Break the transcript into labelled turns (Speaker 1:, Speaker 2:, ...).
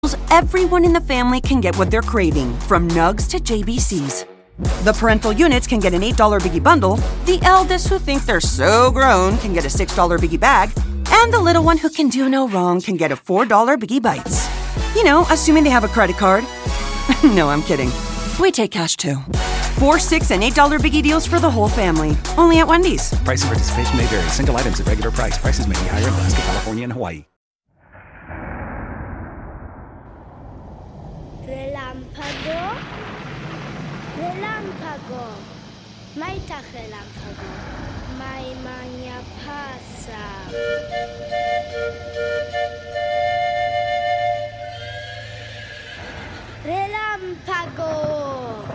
Speaker 1: everyone in the family can get what they're craving, from Nugs to JBCs. The parental units can get an $8 Biggie Bundle, the eldest who think they're so grown can get a $6 Biggie Bag, and the little one who can do no wrong can get a $4 Biggie Bites. You know, assuming they have a credit card. No, I'm kidding. We take cash too. 4, 6, and $8 Biggie deals for the whole family. Only at Wendy's.
Speaker 2: Price and participation may vary. Single items at regular price. Prices may be higher in Alaska, California, and Hawaii.
Speaker 3: Relámpago? Relámpago. Majta relámpago. Maj mania pasa. Relámpago.